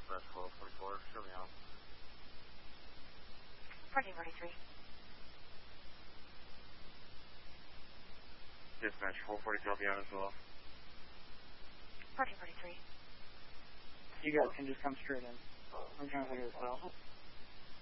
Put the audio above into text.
Dispatch 1244, show me out. 1443. Dispatch 440, copy out as well. 1443. You guys can just come straight in. I'm trying to figure this out.